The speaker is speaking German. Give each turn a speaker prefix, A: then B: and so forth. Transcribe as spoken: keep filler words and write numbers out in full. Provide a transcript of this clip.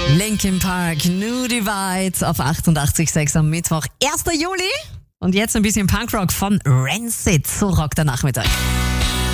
A: Linkin Park, New Divide auf achtundachtzig Komma sechs am Mittwoch, ersten Juli. Und jetzt ein bisschen Punkrock von Rancid. So rockt der Nachmittag.